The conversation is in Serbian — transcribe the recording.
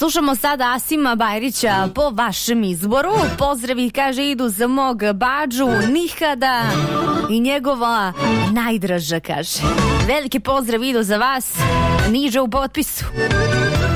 Slušamo sada Asima Bajrića po vašem izboru. Pozdravi, kaže, idu za mog Badžu Nikada i njegova najdraža, kaže. Veliki pozdrav idu za vas, niže u potpisu.